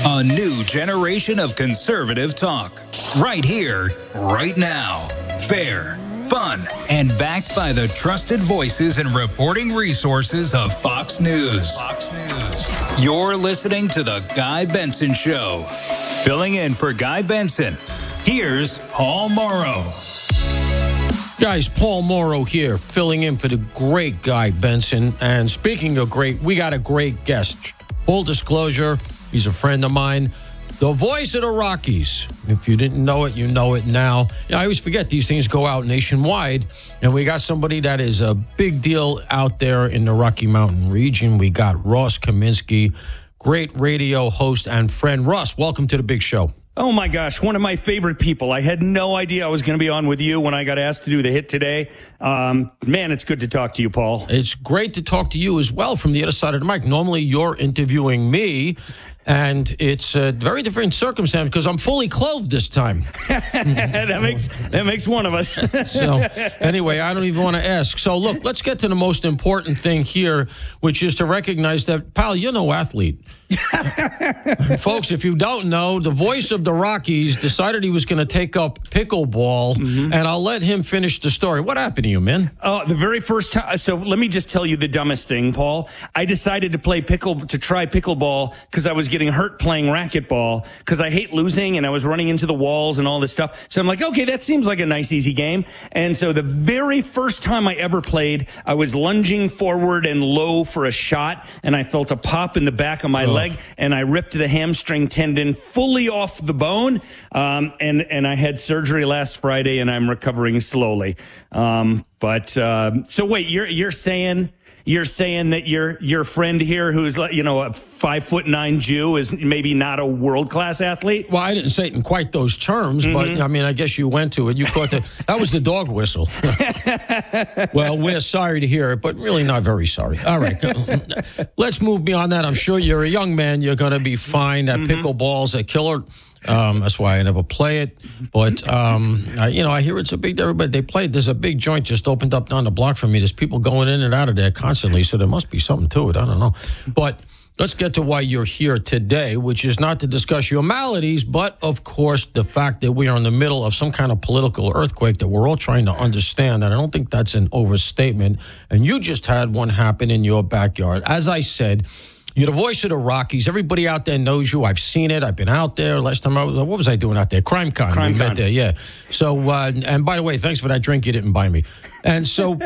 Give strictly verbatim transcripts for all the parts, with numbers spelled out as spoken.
A new generation of conservative talk. Right here, right now. Fair, fun, and backed by the trusted voices and reporting resources of Fox News. Fox News. You're listening to The Guy Benson Show. Filling in for Guy Benson, here's Paul Morrow. Guys, Paul Morrow here, filling in for the great Guy Benson. And speaking of great, we got a great guest. Full disclosure, he's a friend of mine. The voice of the Rockies. If you didn't know it, you know it now. I always forget these things go out nationwide. And we got somebody that is a big deal out there in the Rocky Mountain region. We got Ross Kaminsky, great radio host and friend. Ross, welcome to the big show. Oh, my gosh. One of my favorite people. I had no idea I was going to be on with you when I got asked to do the hit today. Um, man, it's good to talk to you, Paul. It's great to talk to you as well from the other side of the mic. Normally, you're interviewing me, and it's a very different circumstance because I'm fully clothed this time. that makes that makes one of us. So, anyway, I don't even want to ask. So, look, let's get to the most important thing here, which is to recognize that, pal, you're no athlete. Folks, if you don't know, the voice of the Rockies decided he was going to take up pickleball, mm-hmm. and I'll let him finish the story. What happened to you, man? Uh, the very first time. So let me just tell you the dumbest thing, Paul. I decided to play pickle to try pickleball because I was getting hurt playing racquetball because I hate losing and I was running into the walls and all this stuff. So I'm like, okay, that seems like a nice, easy game. And so the very first time I ever played, I was lunging forward and low for a shot, and I felt a pop in the back of my oh. leg, and I ripped the hamstring tendon fully off the bone, um, and, and I had surgery last Friday, and I'm recovering slowly. Um, but uh, so wait, you're you're saying you're saying that your your friend here, who's you know a five foot nine Jew, is maybe not a world class athlete? Well, I didn't say it in quite those terms, mm-hmm. but I mean, I guess you went to it. You caught the that was the dog whistle. Well, we're sorry to hear it, but really not very sorry. All right, let's move beyond that. I'm sure you're a young man. You're going to be fine. That mm-hmm. pickleball's a killer. Um, that's why I never play it. But, um, I, you know, I hear it's a big, everybody, they play it. There's a big joint just opened up down the block from me. There's people going in and out of there constantly, so there must be something to it. I don't know. But let's get to why you're here today, which is not to discuss your maladies, but, of course, the fact that we are in the middle of some kind of political earthquake that we're all trying to understand. And I don't think that's an overstatement. And you just had one happen in your backyard. As I said, you're the voice of the Rockies. Everybody out there knows you. I've seen it. I've been out there. Last time I was, what was I doing out there? Crime Con. Crime we Con. met there, yeah. So, uh, and by the way, thanks for that drink you didn't buy me. And so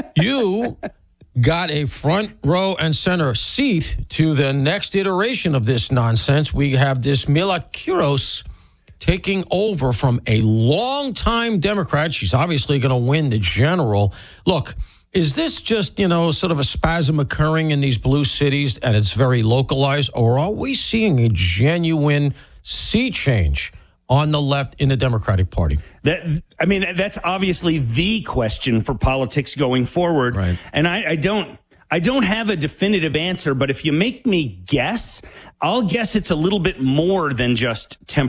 you got a front row and center seat to the next iteration of this nonsense. We have this Mila Kuros taking over from a longtime Democrat. She's obviously going to win the general. Look, is this just, you know, sort of a spasm occurring in these blue cities and it's very localized, or are we seeing a genuine sea change on the left in the Democratic Party? That I mean, that's obviously the question for politics going forward. Right. And I, I don't I don't have a definitive answer, but if you make me guess, I'll guess it's a little bit more than just